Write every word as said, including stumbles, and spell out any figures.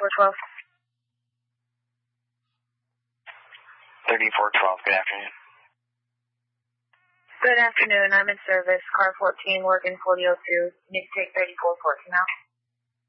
thirty-four twelve. thirty-four twelve, good afternoon. Good afternoon, I'm in service, car fourteen, working forty oh two. Need to take thirty-four fourteen out.